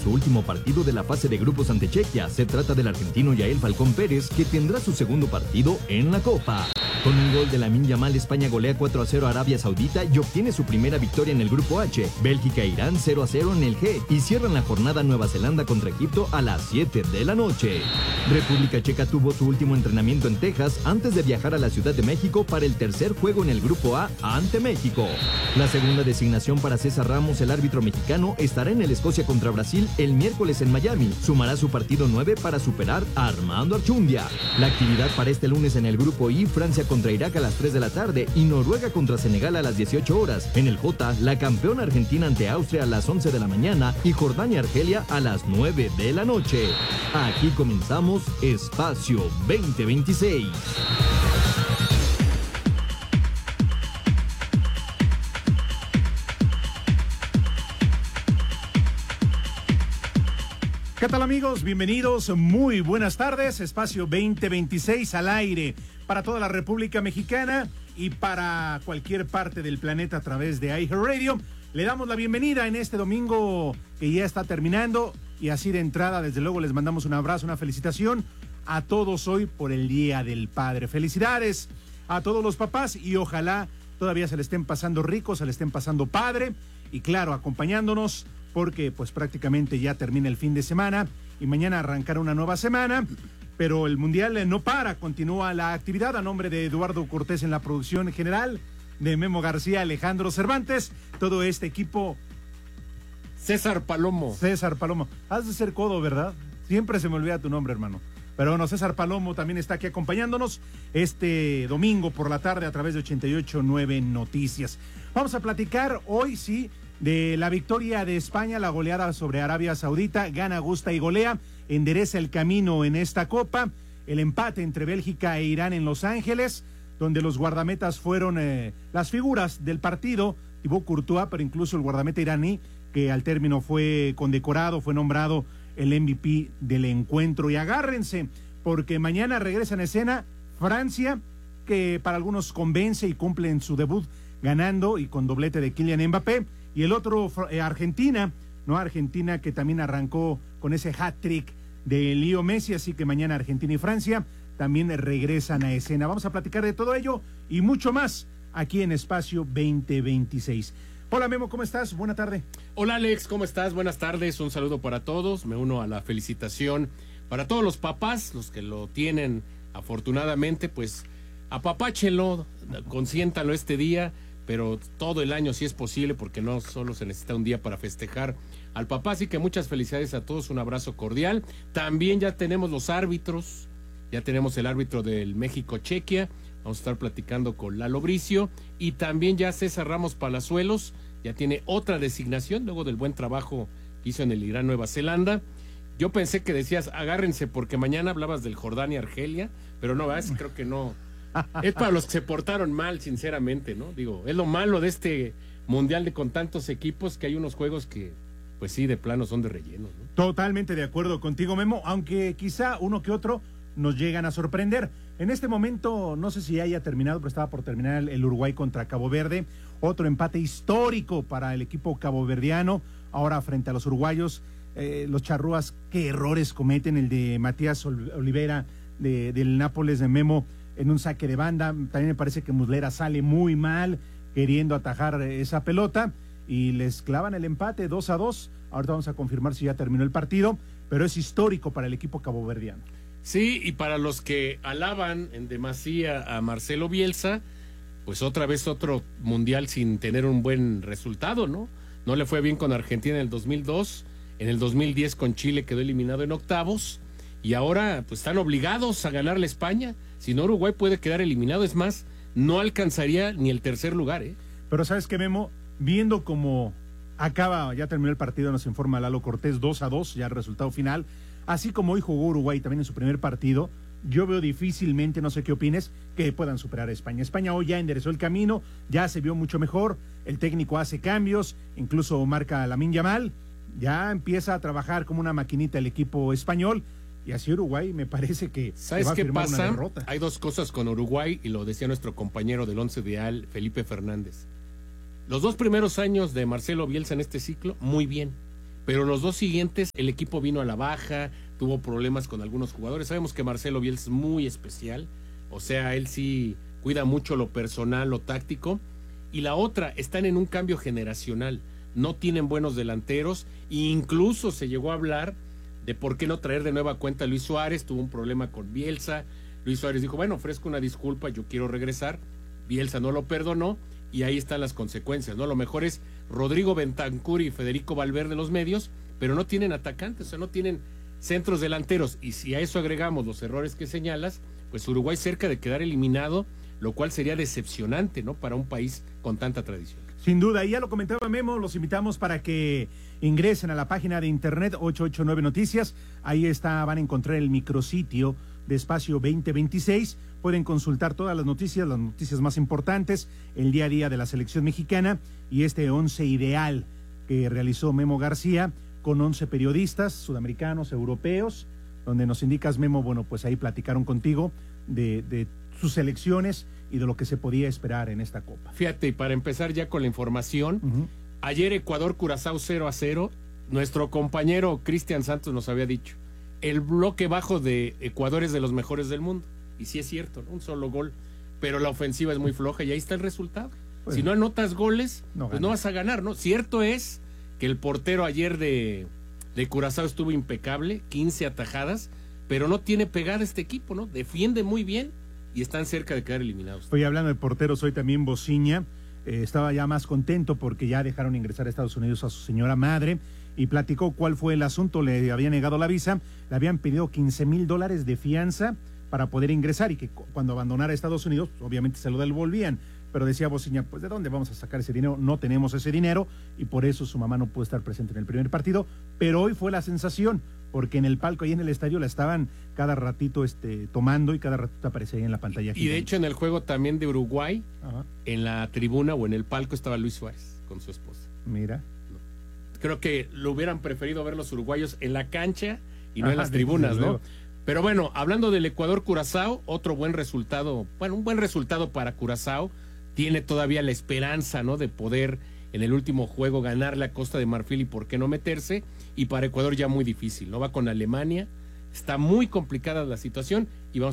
su último partido de la fase de grupos ante Chequia. Se trata del argentino Yael Falcón Pérez, que tendrá su segundo partido en la Copa. Con un gol de Lamine Yamal, España golea 4-0 a Arabia Saudita y obtiene su primera victoria en el grupo H. Bélgica e Irán 0-0 en el G y cierran la jornada Nueva Zelanda contra Egipto a las 7 de la noche. República Checa tuvo su último entrenamiento en Texas antes de viajar a la Ciudad de México para el tercer juego en el grupo A ante México. La segunda designación para César Ramos, el árbitro mexicano, estará en el Escocia contra Brasil el miércoles en Miami. Sumará su partido 9 para superar a Armando Archundia. La actividad para este lunes en el grupo I, Francia contra Irak a las 3 de la tarde y Noruega contra Senegal a las 18 horas. En el J, la campeona Argentina ante Austria a las 11 de la mañana y Jordania-Argelia a las 9 de la noche. Aquí comenzamos Espacio 2026. ¿Qué tal, amigos? Bienvenidos, muy buenas tardes. Espacio 2026 al aire para toda la República Mexicana y para cualquier parte del planeta a través de iHeartRadio. Le damos la bienvenida en este domingo que ya está terminando y así de entrada, desde luego, les mandamos un abrazo, una felicitación a todos hoy por el Día del Padre. Felicidades a todos los papás y ojalá todavía se le estén pasando ricos, se le estén pasando padre y claro, acompañándonos porque pues prácticamente ya termina el fin de semana y mañana arrancará una nueva semana, pero el Mundial no para, continúa la actividad. A nombre de Eduardo Cortés en la producción general, de Memo García, Alejandro Cervantes, todo este equipo. César Palomo. Has de ser codo, ¿verdad? Siempre se me olvida tu nombre, hermano. Pero bueno, César Palomo también está aquí acompañándonos este domingo por la tarde a través de 88.9 Noticias. Vamos a platicar hoy, sí, de la victoria de España, la goleada sobre Arabia Saudita. Gana, gusta y golea, endereza el camino en esta Copa. El empate entre Bélgica e Irán en Los Ángeles, donde los guardametas fueron las figuras del partido. Thibaut Courtois, pero incluso el guardameta iraní, que al término fue condecorado, fue nombrado el MVP del encuentro. Y agárrense, porque mañana regresa en escena Francia, que para algunos convence y cumple en su debut ganando y con doblete de Kylian Mbappé. Y el otro, Argentina, ¿no? Argentina que también arrancó con ese hat-trick de Leo Messi, así que mañana Argentina y Francia también regresan a escena. Vamos a platicar de todo ello y mucho más aquí en Espacio 2026. Hola Memo, ¿cómo estás? Buena tarde. Hola Alex, ¿cómo estás? Buenas tardes, un saludo para todos. Me uno a la felicitación para todos los papás, los que lo tienen afortunadamente, pues apapáchenlo, consiéntanlo este día, pero todo el año si es posible, porque no solo se necesita un día para festejar al papá. Así que muchas felicidades a todos, un abrazo cordial. También ya tenemos los árbitros, ya tenemos el árbitro del México-Chequia, vamos a estar platicando con Lalo Bricio, y también ya César Ramos Palazuelos, ya tiene otra designación, luego del buen trabajo que hizo en el Irán-Nueva Zelanda. Yo pensé que decías, agárrense, porque mañana hablabas del Jordania-Argelia, pero no, creo que no. Es para los que se portaron mal, sinceramente, ¿no? Digo, es lo malo de este mundial con tantos equipos, que hay unos juegos que, pues sí, de plano son de relleno, ¿no? Totalmente de acuerdo contigo, Memo, aunque quizá uno que otro nos llegan a sorprender. En este momento, no sé si haya terminado, pero estaba por terminar el Uruguay contra Cabo Verde. Otro empate histórico para el equipo caboverdiano, ahora frente a los uruguayos. Los charrúas, qué errores cometen, el de Matías Olivera del Nápoles de Memo, en un saque de banda. También me parece que Muslera sale muy mal queriendo atajar esa pelota y les clavan el empate 2-2. Ahorita vamos a confirmar si ya terminó el partido, pero es histórico para el equipo caboverdiano. Sí, y para los que alaban en demasía a Marcelo Bielsa, pues otra vez otro mundial sin tener un buen resultado, ¿no? No le fue bien con Argentina en el 2002, en el 2010 con Chile quedó eliminado en octavos, y ahora pues están obligados a ganarle a España. Si no, Uruguay puede quedar eliminado. Es más, no alcanzaría ni el tercer lugar, ¿eh? Pero ¿sabes qué, Memo? Viendo cómo ya terminó el partido, nos informa Lalo Cortés, 2-2, ya el resultado final. Así como hoy jugó Uruguay también en su primer partido, yo veo difícilmente, no sé qué opines, que puedan superar a España. España hoy ya enderezó el camino, ya se vio mucho mejor, el técnico hace cambios, incluso marca a Lamine Yamal, ya empieza a trabajar como una maquinita el equipo español. Y así Uruguay me parece que ¿sabes va a qué firmar pasa? Una derrota. Hay dos cosas con Uruguay, y lo decía nuestro compañero del Once Ideal, Felipe Fernández. Los dos primeros años de Marcelo Bielsa en este ciclo, muy bien. pero los dos siguientes el equipo vino a la baja, tuvo problemas con algunos jugadores. Sabemos que Marcelo Bielsa es muy especial, o sea, él sí cuida mucho lo personal, lo táctico. Y la otra, están en un cambio generacional, no tienen buenos delanteros, e incluso se llegó a hablar de por qué no traer de nueva cuenta a Luis Suárez. Tuvo un problema con Bielsa, Luis Suárez dijo, bueno, ofrezco una disculpa, yo quiero regresar. Bielsa no lo perdonó y ahí están las consecuencias, ¿no? Lo mejor es Rodrigo Bentancur y Federico Valverde los medios, pero no tienen atacantes, o sea, no tienen centros delanteros. Y si a eso agregamos los errores que señalas, pues Uruguay cerca de quedar eliminado, lo cual sería decepcionante, ¿no? Para un país con tanta tradición. Sin duda, y ya lo comentaba Memo, los invitamos para que ingresen a la página de internet 889 Noticias. Ahí está, van a encontrar el micrositio de Espacio 2026. Pueden consultar todas las noticias más importantes, el día a día de la selección mexicana y este 11 ideal que realizó Memo García con 11 periodistas sudamericanos, europeos, donde nos indicas, Memo, bueno, pues ahí platicaron contigo de sus selecciones y de lo que se podía esperar en esta Copa. Fíjate, y para empezar ya con la información, ayer Ecuador-Curazao 0-0, nuestro compañero Cristian Santos nos había dicho, el bloque bajo de Ecuador es de los mejores del mundo, y sí es cierto, ¿no? Un solo gol, pero la ofensiva es muy floja y ahí está el resultado. Pues, si no anotas goles, pues no vas a ganar, ¿no? Cierto es que el portero ayer de Curazao estuvo impecable, 15 atajadas, pero no tiene pegada este equipo, ¿no? Defiende muy bien y están cerca de quedar eliminados. Estoy hablando de porteros, hoy también Bociña estaba ya más contento porque ya dejaron ingresar a Estados Unidos a su señora madre y platicó cuál fue el asunto. Le había negado la visa, le habían pedido $15,000 de fianza para poder ingresar y que cuando abandonara Estados Unidos, obviamente se lo devolvían. Pero decía Bociña, pues ¿de dónde vamos a sacar ese dinero? No tenemos ese dinero y por eso su mamá no pudo estar presente en el primer partido. Pero hoy fue la sensación, porque en el palco, ahí en el estadio, la estaban cada ratito tomando y cada ratito aparecía ahí en la pantalla. Y de hecho en el juego también de Uruguay, en la tribuna o en el palco estaba Luis Suárez con su esposa. Mira. Creo que lo hubieran preferido ver los uruguayos en la cancha y no en las tribunas, ¿no? Pero bueno, hablando del Ecuador-Curazao, otro buen resultado, bueno, un buen resultado para Curazao. Tiene todavía la esperanza, ¿no? De poder en el último juego ganarle a Costa de Marfil y por qué no meterse. Y para Ecuador ya muy difícil, ¿no? Va con Alemania, está muy complicada la situación y vamos